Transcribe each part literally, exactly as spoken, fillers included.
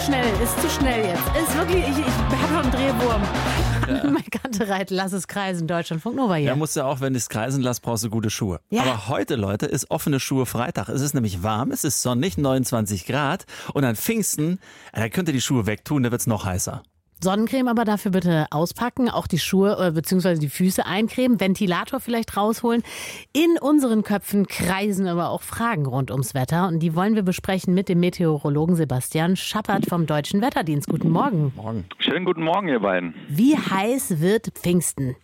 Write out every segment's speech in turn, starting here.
schnell, ist zu schnell jetzt. Ist wirklich, ich, ich habe noch einen Drehwurm. Ja. Mein Kantereit, lass es kreisen, Deutschlandfunk Nova hier. Ja, musst du auch, wenn du es kreisen lässt, brauchst du gute Schuhe. Ja. Aber heute, Leute, ist offene Schuhe Freitag. Es ist nämlich warm, es ist sonnig, neunundzwanzig Grad. Und an Pfingsten, da könnt ihr die Schuhe wegtun, da wird's noch heißer. Sonnencreme aber dafür bitte auspacken, auch die Schuhe bzw. die Füße eincremen, Ventilator vielleicht rausholen. In unseren Köpfen kreisen aber auch Fragen rund ums Wetter und die wollen wir besprechen mit dem Meteorologen Sebastian Schappert vom Deutschen Wetterdienst. Guten Morgen. Morgen. Schönen guten Morgen, ihr beiden. Wie heiß wird Pfingsten?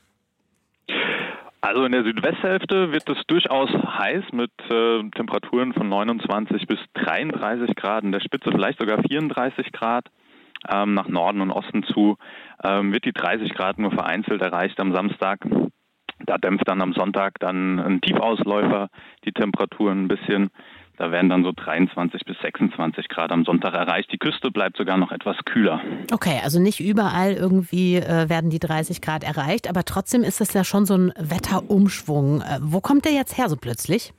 Also in der Südwesthälfte wird es durchaus heiß mit äh, Temperaturen von neunundzwanzig bis dreiunddreißig Grad, in der Spitze vielleicht sogar vierunddreißig Grad. Ähm, nach Norden und Osten zu, ähm, wird die dreißig Grad nur vereinzelt erreicht am Samstag. Da dämpft dann am Sonntag dann ein Tiefausläufer die Temperaturen ein bisschen. Da werden dann so dreiundzwanzig bis sechsundzwanzig Grad am Sonntag erreicht. Die Küste bleibt sogar noch etwas kühler. Okay, also nicht überall irgendwie äh, werden die dreißig Grad erreicht, aber trotzdem ist das ja schon so ein Wetterumschwung. Äh, wo kommt der jetzt her so plötzlich?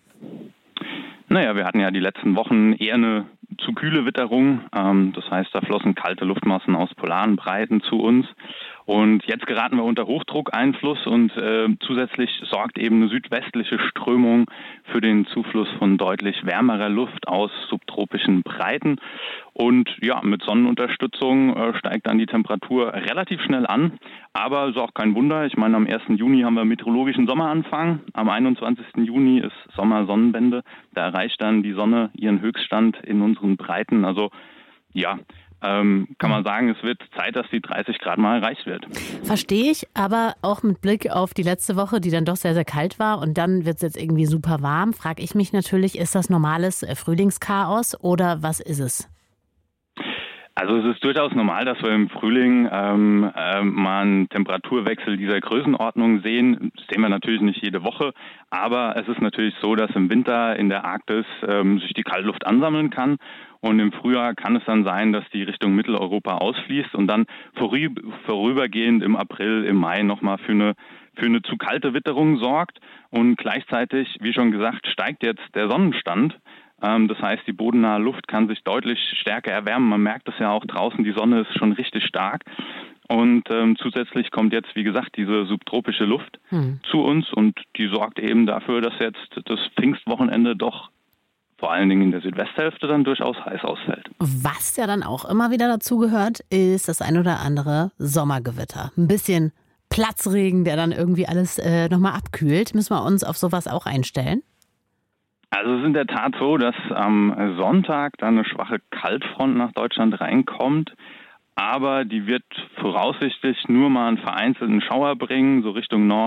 Naja, wir hatten ja die letzten Wochen eher eine zu kühle Witterung. Ähm, das heißt, da flossen kalte Luftmassen aus polaren Breiten zu uns. Und jetzt geraten wir unter Hochdruckeinfluss und äh, zusätzlich sorgt eben eine südwestliche Strömung für den Zufluss von deutlich wärmerer Luft aus subtropischen Breiten. Und ja, mit Sonnenunterstützung äh, steigt dann die Temperatur relativ schnell an. Aber ist auch kein Wunder. Ich meine, am ersten Juni haben wir meteorologischen Sommeranfang. Am einundzwanzigsten Juni ist Sommersonnenwende. Da erreicht dann die Sonne ihren Höchststand in unseren Breiten. Also ja, ähm, kann man sagen, es wird Zeit, dass die dreißig Grad mal erreicht wird. Verstehe ich, aber auch mit Blick auf die letzte Woche, die dann doch sehr, sehr kalt war und dann wird es jetzt irgendwie super warm, frage ich mich natürlich, ist das normales Frühlingschaos oder was ist es? Also es ist durchaus normal, dass wir im Frühling ähm, äh, mal einen Temperaturwechsel dieser Größenordnung sehen. Das sehen wir natürlich nicht jede Woche, aber es ist natürlich so, dass im Winter in der Arktis ähm, sich die Kaltluft ansammeln kann. Und im Frühjahr kann es dann sein, dass die Richtung Mitteleuropa ausfließt und dann vorüber, vorübergehend im April, im Mai nochmal für eine, für eine zu kalte Witterung sorgt. Und gleichzeitig, wie schon gesagt, steigt jetzt der Sonnenstand. Das heißt, die bodennahe Luft kann sich deutlich stärker erwärmen. Man merkt es ja auch draußen, die Sonne ist schon richtig stark. Und ähm, zusätzlich kommt jetzt, wie gesagt, diese subtropische Luft hm. zu uns und die sorgt eben dafür, dass jetzt das Pfingstwochenende doch vor allen Dingen in der Südwesthälfte dann durchaus heiß ausfällt. Was ja dann auch immer wieder dazu gehört, ist das ein oder andere Sommergewitter. Ein bisschen Platzregen, der dann irgendwie alles äh, nochmal abkühlt. Müssen wir uns auf sowas auch einstellen? Also es ist in der Tat so, dass am Sonntag dann eine schwache Kaltfront nach Deutschland reinkommt, aber die wird voraussichtlich nur mal einen vereinzelten Schauer bringen, so Richtung Norden.